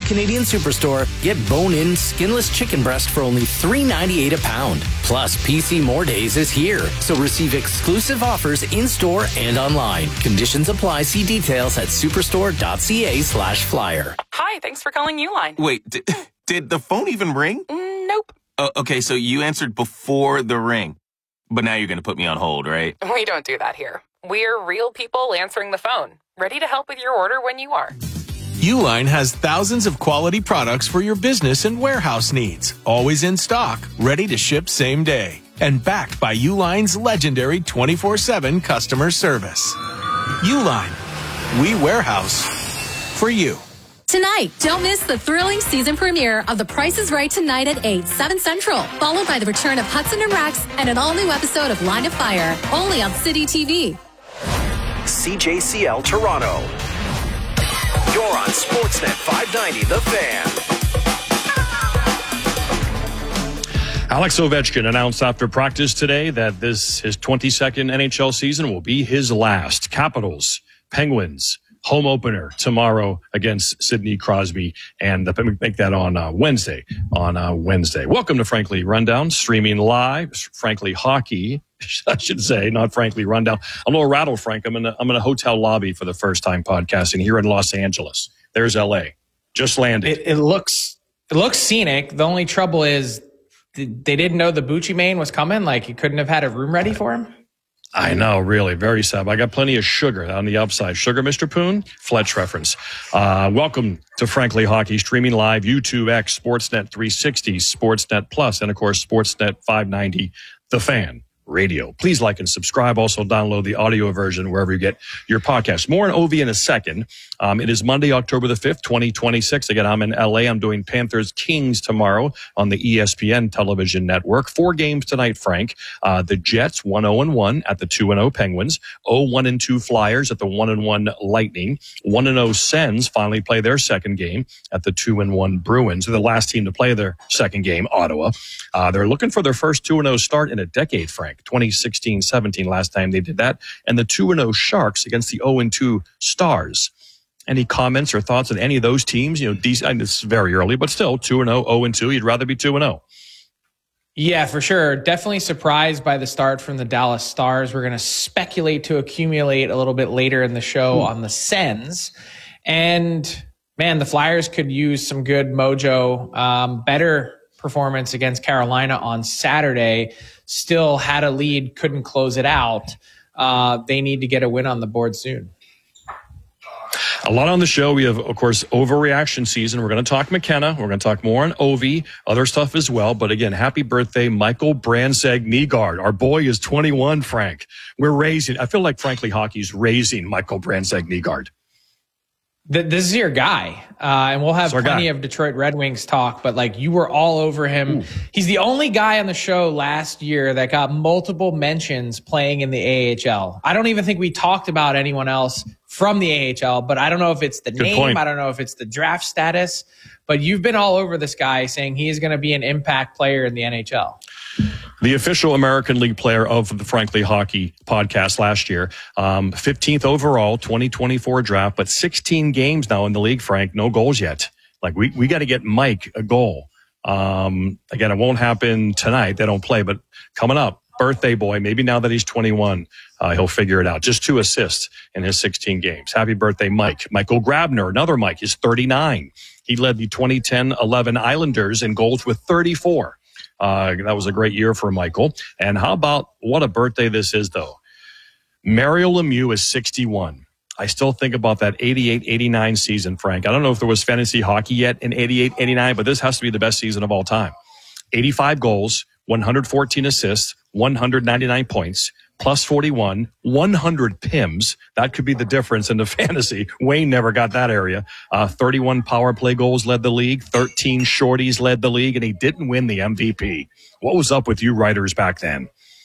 Canadian Superstore, get bone-in, skinless chicken breast for only $3.98 a pound. Plus, PC More Days is here, so receive exclusive offers in-store and online. Conditions apply. See details at superstore.ca/flyer. Hi, thanks for calling Uline. Wait, did the phone even ring? Nope. Okay, so you answered before the ring. But now you're going to put me on hold, right? We don't do that here. We're real people answering the phone, ready to help with your order when you are. Uline has thousands of quality products for your business and warehouse needs. Always in stock, ready to ship same day. And backed by Uline's legendary 24/7 customer service. Uline. We warehouse for you. Tonight, don't miss the thrilling season premiere of The Price is Right tonight at 8, 7 Central, followed by the return of Hudson and Rex and an all-new episode of Line of Fire, only on City TV. CJCL Toronto. You're on Sportsnet 590, The Fan. Alex Ovechkin announced after practice today that his 22nd NHL season will be his last. Capitals, Penguins, home opener tomorrow against Sidney Crosby, and make that on Wednesday. Welcome to Frankly Rundown, streaming live. Frankly Hockey, I should say, not Frankly Rundown. I'm a little rattled, Frank. I'm in a hotel lobby for the first time podcasting here in Los Angeles. There's LA. Just landed. It looks scenic. The only trouble is they didn't know the Bucci Main was coming. Like, you couldn't have had a room ready for him. I know, really, very sad. I got plenty of sugar on the upside. Sugar, Mr. Poon? Fletch reference. Welcome to Frankly Hockey, streaming live, YouTube X, Sportsnet 360, Sportsnet Plus, and of course, Sportsnet 590, The Fan Radio. Please like and subscribe. Also download the audio version wherever you get your podcast. More on OV in a second. It is Monday, October the 5th, 2026. Again, I'm in LA. I'm doing Panthers Kings tomorrow on the ESPN television network. 4 games tonight, Frank. The Jets 1-0-1 at the 2-0 Penguins. 0-1-2 Flyers at the 1-1 Lightning. 1-0 Sens finally play their second game at the 2-1 Bruins. They're the last team to play their second game, Ottawa. They're looking for their first 2-0 start in a decade, Frank. 2016-17 last time they did that. And the 2-0 Sharks against the 0-2 Stars. Any comments or thoughts on any of those teams? It's very early, but still 2-0, 0-2. You'd rather be 2-0. Yeah, for sure. Definitely surprised by the start from the Dallas Stars. We're going to speculate to accumulate a little bit later in the show on the Sens. And, man, the Flyers could use some good mojo. Better performance against Carolina on Saturday. Still had a lead, couldn't close it out. They need to get a win on the board soon. A lot on the show. We have, of course, overreaction season. We're going to talk McKenna. We're going to talk more on Ovi, other stuff as well. But again, happy birthday, Michael Brandsegg-Nygaard. Our boy is 21, Frank. I feel like, frankly, hockey's raising Michael Brandsegg-Nygaard. This is your guy, and we'll have plenty of Detroit Red Wings talk, but you were all over him. Ooh. He's the only guy on the show last year that got multiple mentions playing in the AHL. I don't even think we talked about anyone else from the AHL, but I don't know if it's the name. Point. I don't know if it's the draft status, but you've been all over this guy saying he is going to be an impact player in the NHL. The official American League player of the Frankly Hockey podcast last year. 15th overall, 2024 draft, but 16 games now in the league, Frank. No goals yet. We got to get Mike a goal. Again, it won't happen tonight. They don't play, but coming up, birthday boy, maybe now that he's 21, he'll figure it out. Just 2 assists in his 16 games. Happy birthday, Mike. Michael Grabner, another Mike, is 39. He led the 2010-11 Islanders in goals with 34. That was a great year for Michael. And how about what a birthday this is, though? Mario Lemieux is 61. I still think about that 88-89 season, Frank. I don't know if there was fantasy hockey yet in 88-89, but this has to be the best season of all time. 85 goals, 114 assists, 199 points, plus 41, 100 PIMs. That could be the difference in the fantasy. Wayne never got that area. 31 power play goals led the league. 13 shorties led the league, and he didn't win the MVP. What was up with you writers back then?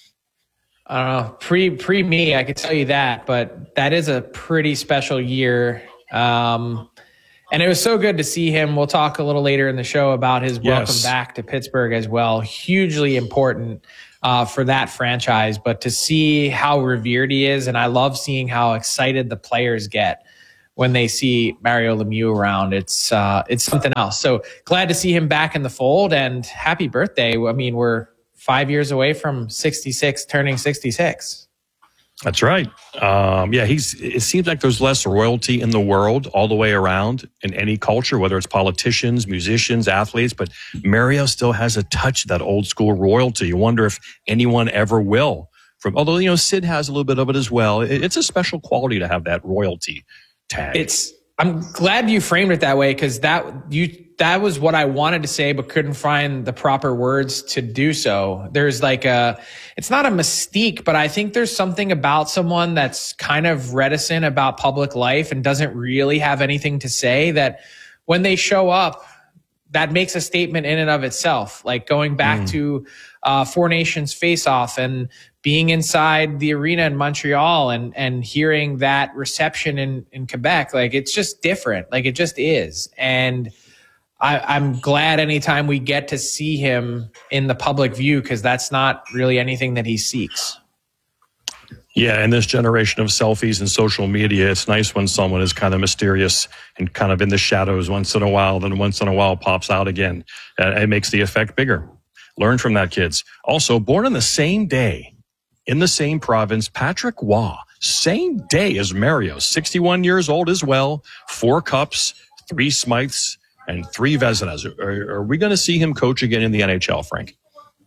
I don't know. Pre me, I could tell you that, but that is a pretty special year. And it was so good to see him. We'll talk a little later in the show about his welcome back to Pittsburgh as well. Hugely important for that franchise, but to see how revered he is, and I love seeing how excited the players get when they see Mario Lemieux around. It's something else. So glad to see him back in the fold, and happy birthday. I mean, we're 5 years away from 66, turning 66. That's right. It seems like there's less royalty in the world all the way around in any culture, whether it's politicians, musicians, athletes, but Mario still has a touch of that old school royalty. You wonder if anyone ever will. Although, Sid has a little bit of it as well. It's a special quality to have that royalty tag. I'm glad you framed it that way, because that was what I wanted to say, but couldn't find the proper words to do so. There's it's not a mystique, but I think there's something about someone that's kind of reticent about public life and doesn't really have anything to say, that when they show up, that makes a statement in and of itself. Like going back to Four Nations face-off and being inside the arena in Montreal and hearing that reception in Quebec, it's just different. It just is. And I'm glad anytime we get to see him in the public view, because that's not really anything that he seeks. Yeah, in this generation of selfies and social media, it's nice when someone is kind of mysterious and kind of in the shadows once in a while, then once in a while pops out again. It makes the effect bigger. Learn from that, kids. Also, born on the same day, in the same province, Patrick Waugh, same day as Mario, 61 years old as well, 4 cups, 3 Smythes, and 3 Vezinas. Are we going to see him coach again in the NHL, Frank?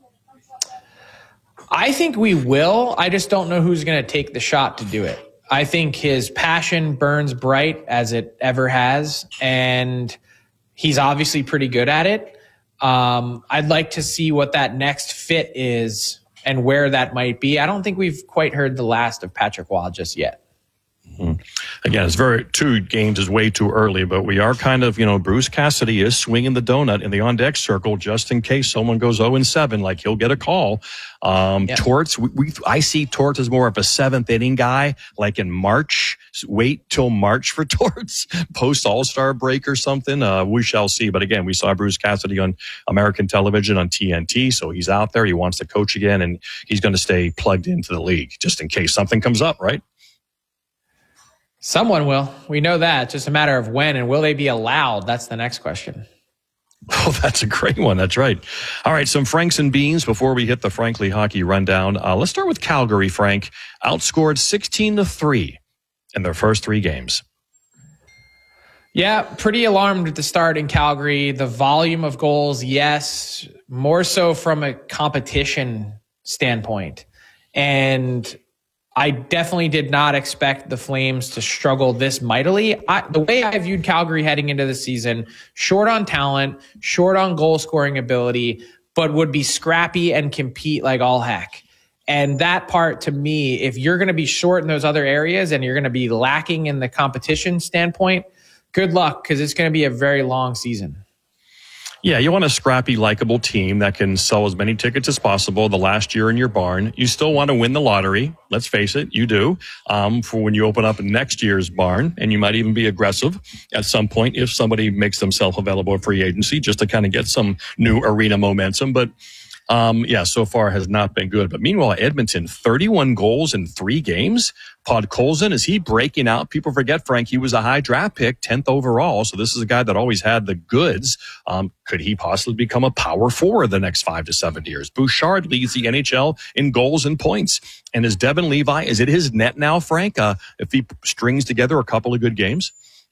I think we will. I just don't know who's going to take the shot to do it. I think his passion burns bright as it ever has, and he's obviously pretty good at it. I'd like to see what that next fit is and where that might be. I don't think we've quite heard the last of Patrick Waugh just yet. Again, it's 2 games is way too early, but we are kind of, Bruce Cassidy is swinging the donut in the on-deck circle just in case someone goes 0-7, he'll get a call. Torts, I see Torts as more of a 7th inning guy, in March. Wait till March for Torts, post All-Star break or something. We shall see. But again, we saw Bruce Cassidy on American television on TNT, so he's out there. He wants to coach again, and he's going to stay plugged into the league just in case something comes up, right? Someone will. We know that. It's just a matter of when, and will they be allowed? That's the next question. Oh, that's a great one. That's right. All right, some Franks and Beans before we hit the Frankly Hockey rundown. Let's start with Calgary, Frank. Outscored 16-3 in their first 3 games. Yeah, pretty alarmed at the start in Calgary. The volume of goals, yes, more so from a competition standpoint. And I definitely did not expect the Flames to struggle this mightily. The way I viewed Calgary heading into the season, short on talent, short on goal scoring ability, but would be scrappy and compete like all heck. And that part, to me, if you're going to be short in those other areas and you're going to be lacking in the competition standpoint, good luck, because it's going to be a very long season. Yeah, you want a scrappy, likable team that can sell as many tickets as possible the last year in your barn. You still want to win the lottery. Let's face it, you do, for when you open up next year's barn. And you might even be aggressive at some point if somebody makes themselves available at free agency just to kind of get some new arena momentum. But so far has not been good. But meanwhile, Edmonton, 31 goals in 3 games. Podkolzin, is he breaking out? People forget, Frank, he was a high draft pick, 10th overall. So this is a guy that always had the goods. Could he possibly become a power forward the next 5 to 7 years? Bouchard leads the NHL in goals and points. And is Devin Levi, is it his net now, Frank, if he strings together a couple of good games?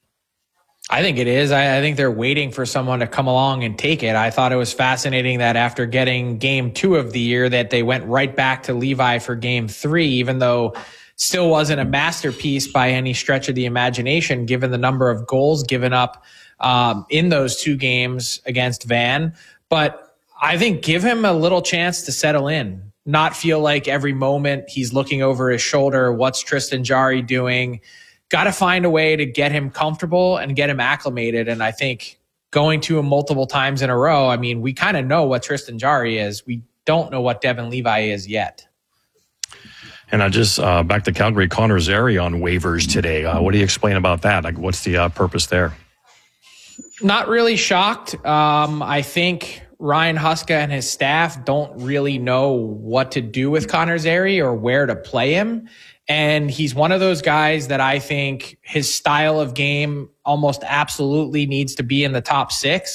I think it is. I think they're waiting for someone to come along and take it. I thought it was fascinating that after getting game 2 of the year that they went right back to Levi for game 3, even though still wasn't a masterpiece by any stretch of the imagination, given the number of goals given up in those 2 games against Van. But I think give him a little chance to settle in, not feel like every moment he's looking over his shoulder. What's Tristan Jarry doing? Got to find a way to get him comfortable and get him acclimated. And I think going to him multiple times in a row, I mean, we kind of know what Tristan Jarry is. We don't know what Devin Levi is yet. And I just, back to Calgary, Connor Zary on waivers today. What do you explain about that? What's the purpose there? Not really shocked. I think Ryan Huska and his staff don't really know what to do with Connor Zary or where to play him. And he's one of those guys that I think his style of game almost absolutely needs to be in the top 6.